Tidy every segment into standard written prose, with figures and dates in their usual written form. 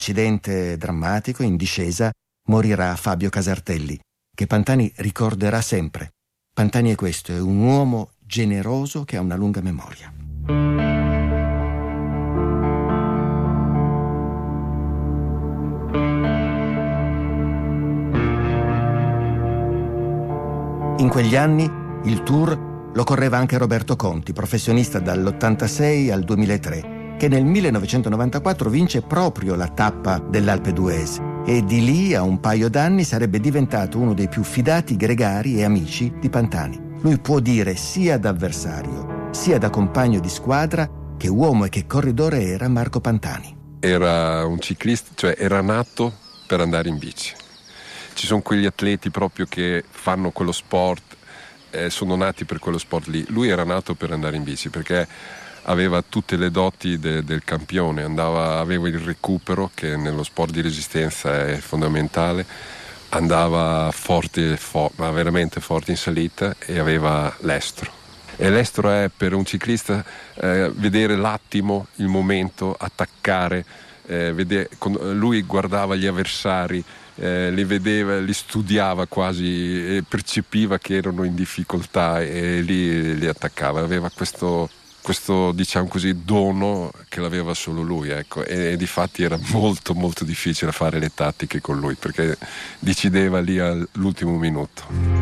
incidente drammatico, in discesa, morirà Fabio Casartelli, che Pantani ricorderà sempre. Pantani è questo, è un uomo generoso che ha una lunga memoria. In quegli anni il Tour lo correva anche Roberto Conti, professionista dall'86 al 2003, che nel 1994 vince proprio la tappa dell'Alpe d'Huez e di lì a un paio d'anni sarebbe diventato uno dei più fidati gregari e amici di Pantani. Lui può dire sia da avversario sia da compagno di squadra che uomo e che corridore era Marco Pantani. Era un ciclista, cioè era nato per andare in bici. Ci sono quegli atleti proprio che fanno quello sport, sono nati per quello sport lì. Lui era nato per andare in bici perché aveva tutte le doti del campione, aveva il recupero che nello sport di resistenza è fondamentale, andava forte, ma veramente forte in salita, e aveva l'estro. E l'estro è per un ciclista vedere l'attimo, il momento, attaccare, lui guardava gli avversari, li vedeva, li studiava quasi e percepiva che erano in difficoltà e li attaccava. Aveva questo diciamo così dono che l'aveva solo lui, ecco, e difatti era molto molto difficile fare le tattiche con lui perché decideva lì all'ultimo minuto.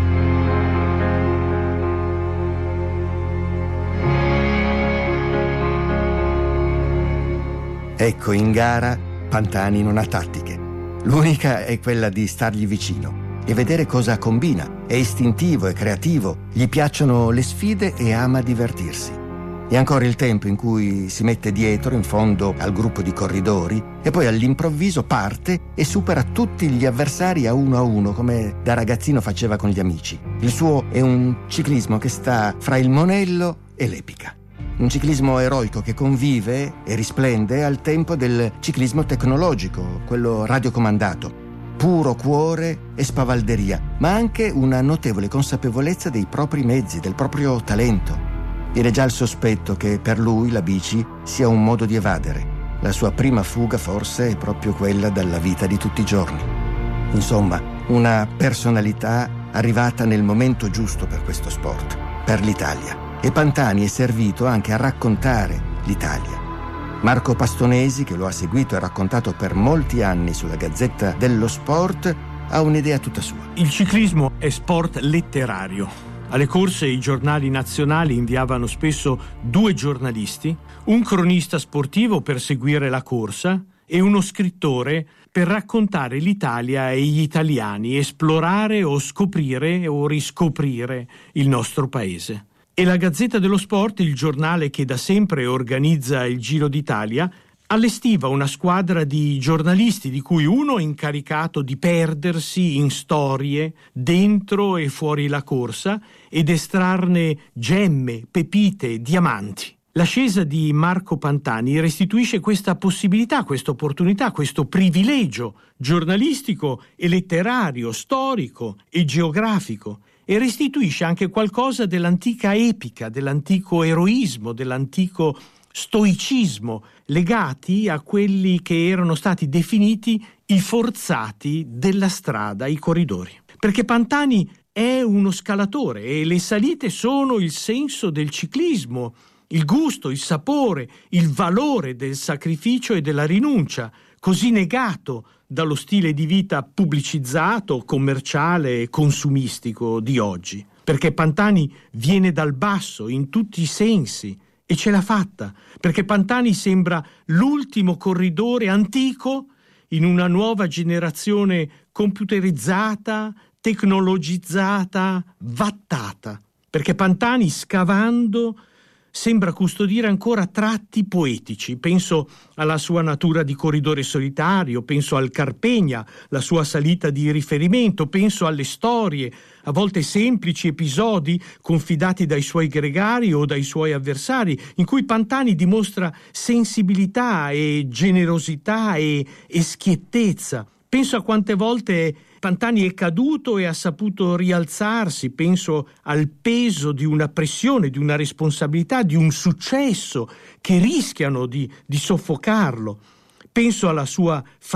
Ecco, in gara Pantani non ha tattiche. L'unica è quella di stargli vicino e vedere cosa combina. È istintivo, è creativo, gli piacciono le sfide e ama divertirsi. E ancora il tempo in cui si mette dietro, in fondo al gruppo di corridori, e poi all'improvviso parte e supera tutti gli avversari a uno, come da ragazzino faceva con gli amici. Il suo è un ciclismo che sta fra il monello e l'epica. Un ciclismo eroico che convive e risplende al tempo del ciclismo tecnologico, quello radiocomandato. Puro cuore e spavalderia, ma anche una notevole consapevolezza dei propri mezzi, del proprio talento. Viene già il sospetto che per lui la bici sia un modo di evadere. La sua prima fuga forse è proprio quella dalla vita di tutti i giorni. Insomma, una personalità arrivata nel momento giusto per questo sport, per l'Italia. E Pantani è servito anche a raccontare l'Italia. Marco Pastonesi, che lo ha seguito e raccontato per molti anni sulla Gazzetta dello Sport, ha un'idea tutta sua. Il ciclismo è sport letterario. Alle corse i giornali nazionali inviavano spesso 2 giornalisti, un cronista sportivo per seguire la corsa e uno scrittore per raccontare l'Italia e gli italiani, esplorare o scoprire o riscoprire il nostro paese. E la Gazzetta dello Sport, il giornale che da sempre organizza il Giro d'Italia, allestiva una squadra di giornalisti di cui uno incaricato di perdersi in storie dentro e fuori la corsa ed estrarne gemme, pepite, diamanti. L'ascesa di Marco Pantani restituisce questa possibilità, questa opportunità, questo privilegio giornalistico e letterario, storico e geografico, e restituisce anche qualcosa dell'antica epica, dell'antico eroismo, dell'antico stoicismo, legati a quelli che erano stati definiti i forzati della strada, i corridori. Perché Pantani è uno scalatore e le salite sono il senso del ciclismo, il gusto, il sapore, il valore del sacrificio e della rinuncia, così negato dallo stile di vita pubblicizzato, commerciale e consumistico di oggi. Perché Pantani viene dal basso in tutti i sensi e ce l'ha fatta, perché Pantani sembra l'ultimo corridore antico in una nuova generazione computerizzata, tecnologizzata, wattata. Perché Pantani, scavando, sembra custodire ancora tratti poetici. Penso alla sua natura di corridore solitario, penso al Carpegna, la sua salita di riferimento, penso alle storie, a volte semplici episodi confidati dai suoi gregari o dai suoi avversari, in cui Pantani dimostra sensibilità e generosità e schiettezza. Penso a quante volte Pantani è caduto e ha saputo rialzarsi, penso al peso di una pressione, di una responsabilità, di un successo che rischiano di soffocarlo. Penso alla sua